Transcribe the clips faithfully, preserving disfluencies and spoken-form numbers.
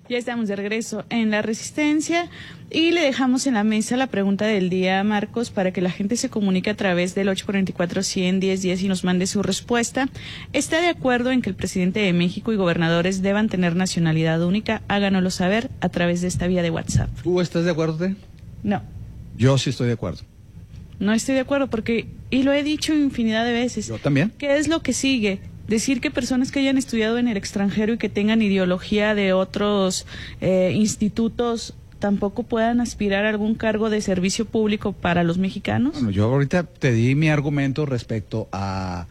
Ya estamos de regreso en La Resistencia y le dejamos en la mesa la pregunta del día, Marcos, para que la gente se comunique a través del ocho cuatro cuatro, cien, diez diez y nos mande su respuesta. ¿Está de acuerdo en que el presidente de México y gobernadores deban tener nacionalidad única? Háganoslo saber a través de esta vía de WhatsApp. ¿Tú estás de acuerdo, Tere? No. Yo sí estoy de acuerdo. No estoy de acuerdo porque, y lo he dicho infinidad de veces. Yo también. ¿Qué es lo que sigue? Decir que personas que hayan estudiado en el extranjero y que tengan ideología de otros eh, institutos tampoco puedan aspirar a algún cargo de servicio público para los mexicanos. Bueno, yo ahorita te di mi argumento respecto a,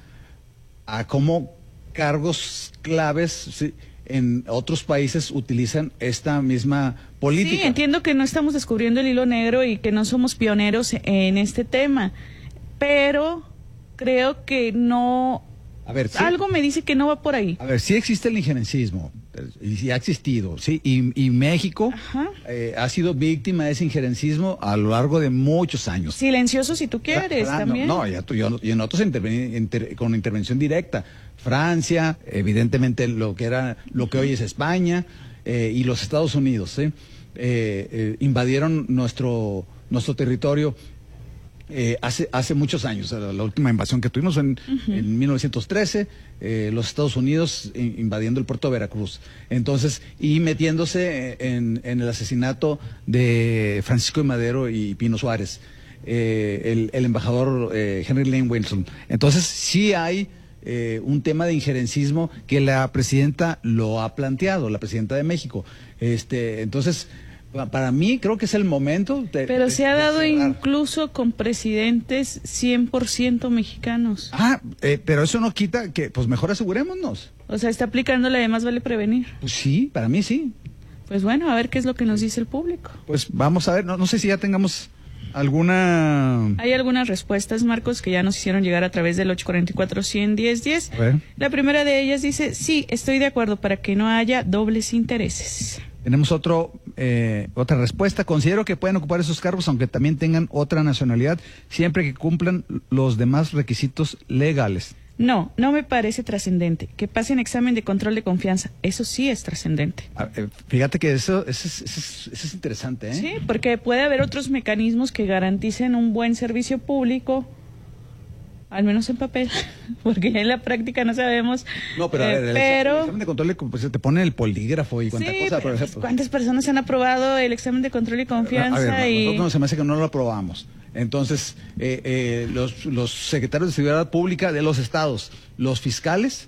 a cómo cargos claves sí, en otros países utilizan esta misma política. Sí, entiendo que no estamos descubriendo el hilo negro y que no somos pioneros en este tema, pero creo que no... A ver, sí, algo me dice que no va por ahí. A ver, sí existe el injerencismo, y sí ha existido, sí, y, y México eh, ha sido víctima de ese injerencismo a lo largo de muchos años. Silencioso si tú quieres, Fra- también. No, no ya, yo, y en otros interveni- inter, con intervención directa. Francia, evidentemente lo que era, lo que hoy es España, eh, y los Estados Unidos, ¿sí? eh, eh, invadieron nuestro, nuestro territorio. Eh, hace hace muchos años, la, la última invasión que tuvimos en, uh-huh. en mil novecientos trece, eh, los Estados Unidos in, invadiendo el puerto de Veracruz. Entonces, y metiéndose en, en el asesinato de Francisco de Madero y Pino Suárez, eh, el, el embajador eh, Henry Lane Wilson. Entonces, sí hay eh, un tema de injerencismo que la presidenta lo ha planteado, la presidenta de México. Este, entonces... Para mí creo que es el momento de... Pero de, se ha dado cerrar. Incluso con presidentes cien por ciento mexicanos. Ah, eh, pero eso no quita que, pues mejor asegurémonos. O sea, está aplicándole de más vale prevenir. Pues sí, para mí sí. Pues bueno, a ver qué es lo que nos dice el público. Pues vamos a ver, no, no sé si ya tengamos alguna... Hay algunas respuestas, Marcos, que ya nos hicieron llegar a través del ocho cuatro cuatro, cien, diez diez. A ver. La primera de ellas dice, sí, estoy de acuerdo para que no haya dobles intereses. Tenemos otro, eh, otra respuesta. Considero que pueden ocupar esos cargos aunque también tengan otra nacionalidad, siempre que cumplan los demás requisitos legales. No, no me parece trascendente. Que pasen examen de control de confianza. Eso sí es trascendente. Ah, eh, fíjate que eso, eso, es, eso, es, eso es interesante, ¿eh? Sí, porque puede haber otros mecanismos que garanticen un buen servicio público, al menos en papel, porque ya en la práctica no sabemos. No, pero, eh, a ver, el, pero... el examen de control pues, te pone el polígrafo y cuánta sí, cosa. Por ejemplo. ¿Cuántas personas han aprobado el examen de control y confianza? A ver, y... nosotros no, se me hace que no lo aprobamos. Entonces, eh, eh, los, los secretarios de Seguridad Pública de los estados, los fiscales,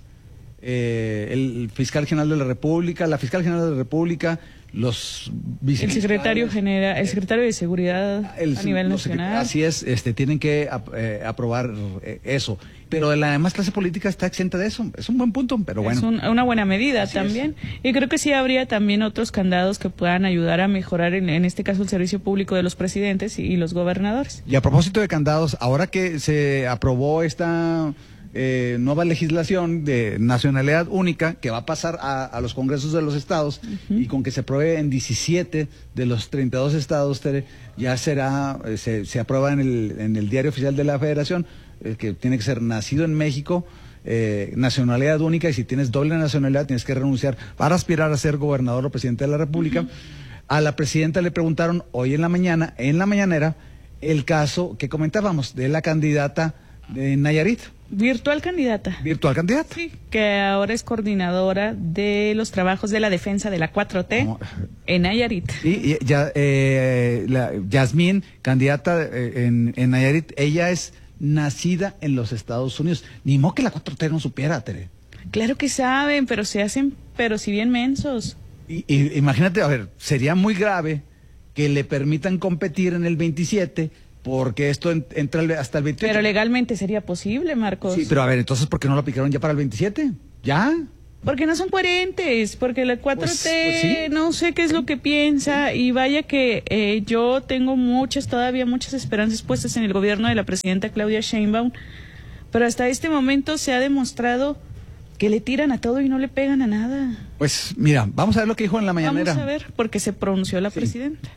eh, el fiscal general de la República, la fiscal general de la República, los el secretario general, el secretario de Seguridad el, a nivel nacional. Así es, este, tienen que eh, aprobar eh, eso. Pero la demás clase política está exenta de eso. Es un buen punto, pero bueno. Es un, una buena medida así también. Es. Y creo que sí habría también otros candados que puedan ayudar a mejorar, en, en este caso, el servicio público de los presidentes y, y los gobernadores. Y a propósito de candados, ahora que se aprobó esta... Eh, nueva legislación de nacionalidad única que va a pasar a, a los congresos de los estados, uh-huh. y con que se apruebe en diecisiete de los treinta y dos estados, Tere, ya será, eh, se, se aprueba en el, en el diario oficial de la Federación, eh, que tiene que ser nacido en México, eh, nacionalidad única, y si tienes doble nacionalidad tienes que renunciar para aspirar a ser gobernador o presidente de la República. Uh-huh. A la presidenta le preguntaron hoy en la mañana, en la mañanera, el caso que comentábamos de la candidata de Nayarit. Virtual candidata. Virtual candidata. Sí, que ahora es coordinadora de los trabajos de la defensa de la cuatro T no. en Nayarit. Sí, y ya, eh, la, Yasmín, candidata eh, en, en Nayarit, ella es nacida en los Estados Unidos. Ni modo que la cuatro T no supiera, Tere. Claro que saben, pero se hacen, pero si bien mensos. Y, y, imagínate, a ver, sería muy grave que le permitan competir en el veintisiete, porque esto entra hasta el veintiocho. Pero legalmente sería posible, Marcos. Sí, pero a ver, entonces, ¿por qué no lo aplicaron ya para el veintisiete? ¿Ya? Porque no son coherentes, porque la cuatro T, pues, pues sí. no sé qué es lo que piensa, y vaya que eh, yo tengo muchas, todavía muchas esperanzas puestas en el gobierno de la presidenta Claudia Sheinbaum, pero hasta este momento se ha demostrado que le tiran a todo y no le pegan a nada. Pues mira, vamos a ver lo que dijo en la mañanera. Vamos a ver, porque se pronunció la sí. presidenta.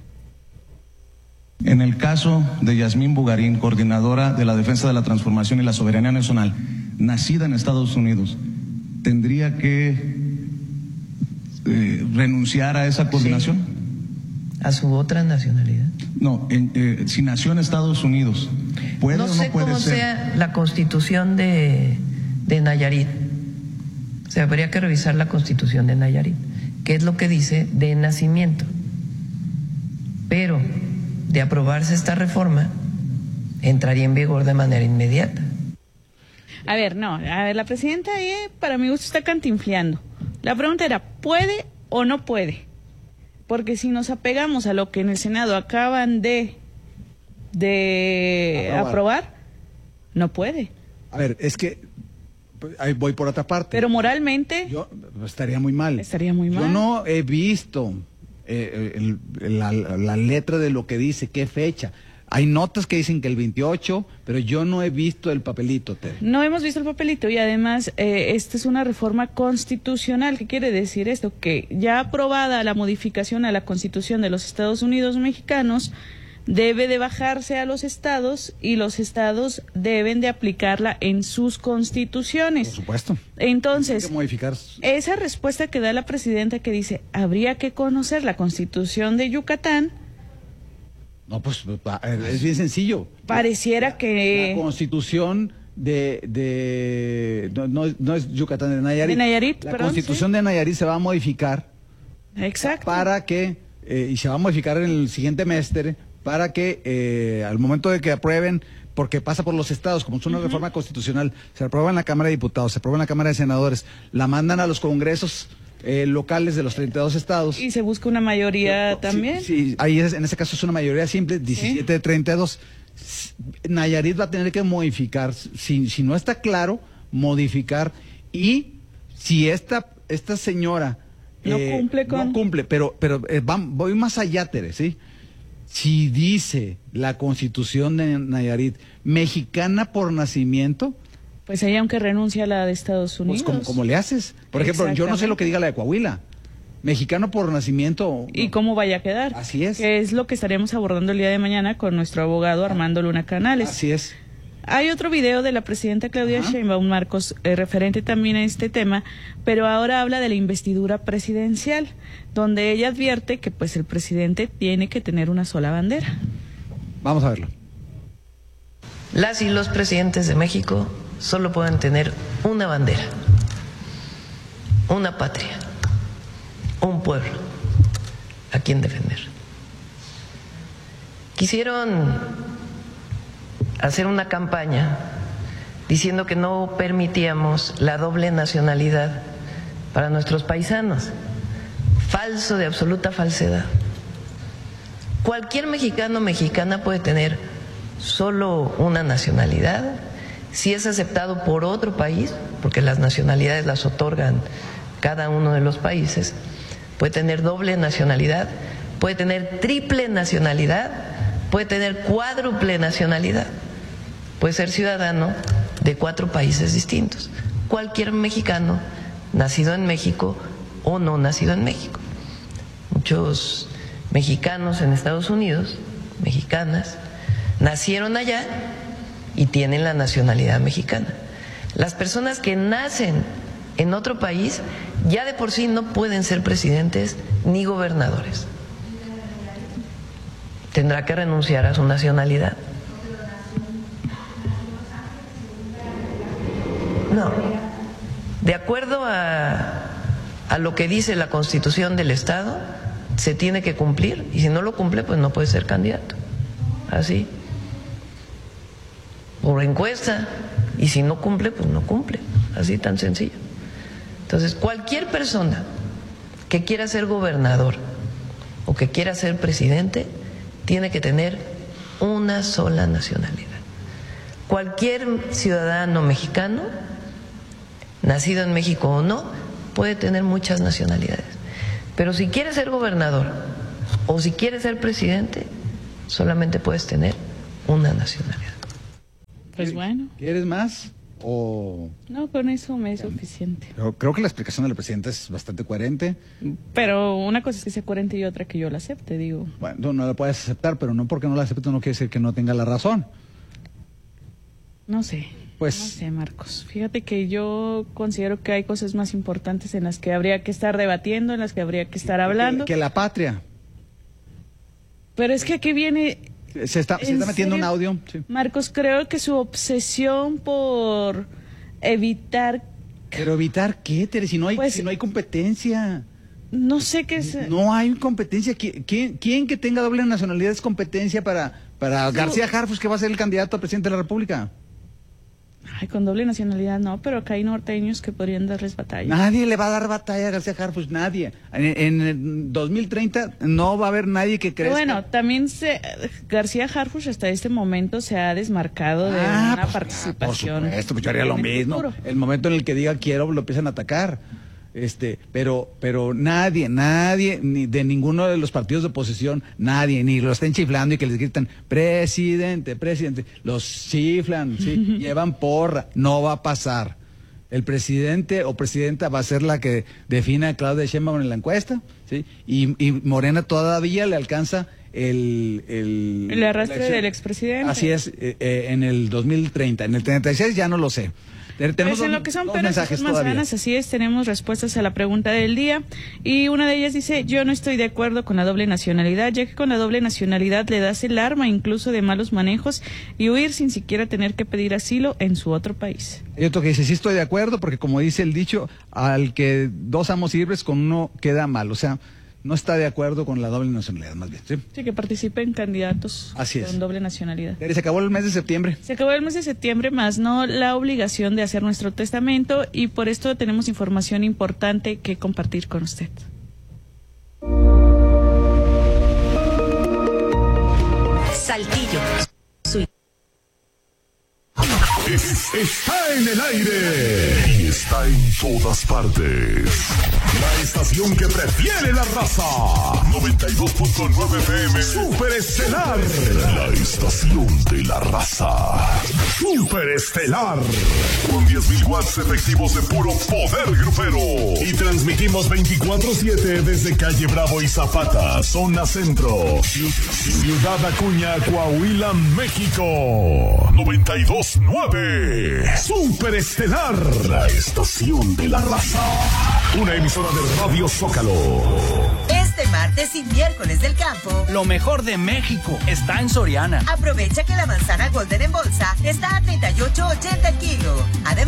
En el caso de Yasmín Bugarín, coordinadora de la Defensa de la Transformación y la Soberanía Nacional, nacida en Estados Unidos, tendría que eh, renunciar a esa coordinación? Sí. ¿A su otra nacionalidad? No, en, eh, si nació en Estados Unidos, ¿puede no o no sé puede cómo ser? sea la constitución de, de Nayarit. O sea, habría que revisar la constitución de Nayarit, qué es lo que dice de nacimiento. Pero de aprobarse esta reforma, entraría en vigor de manera inmediata. A ver, no, a ver, la presidenta ahí, para mi gusto, está cantinfleando. La pregunta era, ¿puede o no puede? Porque si nos apegamos a lo que en el Senado acaban de, de aprobar. aprobar, no puede. A ver, es que ahí voy por otra parte. Pero moralmente yo estaría muy mal. Estaría muy mal. Yo no he visto eh, el, la, la letra de lo que dice, qué fecha. Hay notas que dicen que el veintiocho, pero yo no he visto el papelito, Tere. No hemos visto el papelito y además eh, esta es una reforma constitucional. ¿Qué quiere decir esto? Que ya aprobada la modificación a la Constitución de los Estados Unidos mexicanos, debe de bajarse a los estados y los estados deben de aplicarla en sus constituciones. Por supuesto. Entonces, hay que modificar. Esa respuesta que da la presidenta que dice, habría que conocer la Constitución de Yucatán. No, pues es bien sencillo. Pareciera la, que... La Constitución de... de no, no, no es Yucatán, de Nayarit. De Nayarit, La perdón, Constitución sí. de Nayarit se va a modificar. Exacto. Para que... Eh, y se va a modificar en el siguiente semestre para que eh, al momento de que aprueben, porque pasa por los estados, como es una uh-huh. reforma constitucional, se aprueba en la Cámara de Diputados, se aprueba en la Cámara de Senadores, la mandan a los congresos eh, locales de los treinta y dos estados. Y se busca una mayoría sí, también. Sí, ahí es, en ese caso es una mayoría simple, diecisiete de treinta y dos. Nayarit va a tener que modificar, si, si no está claro, modificar, y si esta, esta señora no eh, cumple con... No cumple, pero, pero eh, va, voy más allá, Tere, ¿sí? Si dice la Constitución de Nayarit, mexicana por nacimiento... Pues ella aunque renuncia a la de Estados Unidos. Pues, ¿cómo, cómo le haces? Por ejemplo, yo no sé lo que diga la de Coahuila. Mexicano por nacimiento... ¿Y no. cómo vaya a quedar? Así es. Que es lo que estaremos abordando el día de mañana con nuestro abogado Armando Luna Canales. Así es. Hay otro video de la presidenta Claudia Ajá. Sheinbaum, Marcos, eh, referente también a este tema, pero ahora habla de la investidura presidencial, donde ella advierte que pues el presidente tiene que tener una sola bandera. Vamos a verlo. Las y los presidentes de México solo pueden tener una bandera, una patria, un pueblo a quien defender. Quisieron hacer una campaña diciendo que no permitíamos la doble nacionalidad para nuestros paisanos. Falso, de absoluta falsedad. Cualquier mexicano o mexicana puede tener solo una nacionalidad si es aceptado por otro país, porque las nacionalidades las otorgan cada uno de los países. Puede tener doble nacionalidad, puede tener triple nacionalidad, puede tener cuádruple nacionalidad. Puede ser ciudadano de cuatro países distintos. Cualquier mexicano nacido en México o no nacido en México. Muchos mexicanos en Estados Unidos, mexicanas, nacieron allá y tienen la nacionalidad mexicana. Las personas que nacen en otro país ya de por sí no pueden ser presidentes ni gobernadores. Tendrá que renunciar a su nacionalidad. No, de acuerdo a, a lo que dice la Constitución del Estado, se tiene que cumplir, y si no lo cumple, pues no puede ser candidato. Así. Por encuesta, y si no cumple, pues no cumple. Así tan sencillo. Entonces, cualquier persona que quiera ser gobernador o que quiera ser presidente, tiene que tener una sola nacionalidad. Cualquier ciudadano mexicano, nacido en México o no, puede tener muchas nacionalidades. Pero si quieres ser gobernador o si quieres ser presidente, solamente puedes tener una nacionalidad. Pues bueno. ¿Quieres más? O... No, con eso me es suficiente. Yo creo que la explicación del presidente es bastante coherente. Pero una cosa es que sea coherente y otra que yo la acepte, digo. Bueno, no, no la puedes aceptar, pero no porque no la aceptes no quiere decir que no tenga la razón. No sé. Pues... No sé, Marcos. Fíjate que yo considero que hay cosas más importantes en las que habría que estar debatiendo, en las que habría que estar hablando. Que, que la patria. Pero es que aquí viene... Se está, se está metiendo un audio. Sí. Marcos, creo que su obsesión por evitar... Pero evitar qué, Tere, si no hay, pues, si no hay competencia. No sé qué es... No hay competencia. ¿Quién, quién que tenga doble nacionalidad es competencia para, para su... García Harfuch, que va a ser el candidato a presidente de la República? Ay, con doble nacionalidad no, pero acá hay norteños que podrían darles batalla. Nadie le va a dar batalla a García Harfuch, nadie. En, en dos mil treinta no va a haber nadie que crezca. Bueno, también se, García Harfuch hasta este momento se ha desmarcado de ah, una pues, participación. Por supuesto, pues yo haría lo mismo. Futuro. El momento en el que diga quiero, lo empiezan a atacar. Este, pero, pero nadie, nadie, ni de ninguno de los partidos de oposición, nadie, ni lo estén chiflando y que les gritan, presidente, presidente, los chiflan, sí, llevan porra, no va a pasar. El presidente o presidenta va a ser la que defina a Claudia Sheinbaum en la encuesta, sí, y, y Morena todavía le alcanza el... El, el arrastre del expresidente. Así es, eh, eh, en el dos mil treinta, en el treinta y seis ya no lo sé. Tenemos pues en lo que son peras mensajes más ganas, así es, tenemos respuestas a la pregunta del día y una de ellas dice, yo no estoy de acuerdo con la doble nacionalidad, ya que con la doble nacionalidad le das el arma incluso de malos manejos y huir sin siquiera tener que pedir asilo en su otro país. Hay otro que dice, sí estoy de acuerdo, porque como dice el dicho, al que dos amos sirves, con uno queda mal, o sea, no está de acuerdo con la doble nacionalidad, más bien, ¿sí? Sí, que participen candidatos Así con es. doble nacionalidad. Se acabó el mes de septiembre. Se acabó el mes de septiembre, más no la obligación de hacer nuestro testamento, y por esto tenemos información importante que compartir con usted. Saltillo. Su... Es, está en el aire y está en todas partes. La estación que prefiere la raza. noventa y dos punto nueve F M. Super Estelar. La estación de la raza. Super Estelar. Con diez mil watts efectivos de puro poder grupero. Y transmitimos veinticuatro siete desde Calle Bravo y Zapata, zona centro. Ciudad Acuña, Coahuila, México. noventa y dos punto nueve. Super Estelar, la estación de la raza. Una emisora de Radio Zócalo. Este martes y miércoles del campo, lo mejor de México está en Soriana. Aprovecha que la manzana Golden en bolsa está a treinta y ocho ochenta el kilo. Además,